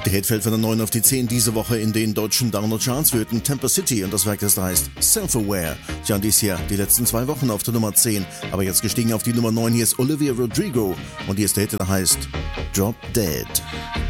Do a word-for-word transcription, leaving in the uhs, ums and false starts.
Der Hit fällt von der neun auf die zehn diese Woche in den deutschen Download-Charts für Temper City und das Werk, das da heißt Self-Aware. Ja, und dies hier die letzten zwei Wochen auf der Nummer zehn, aber jetzt gestiegen auf die Nummer neun. Hier ist Olivia Rodrigo und hier ist der Hit, der heißt Drop Dead.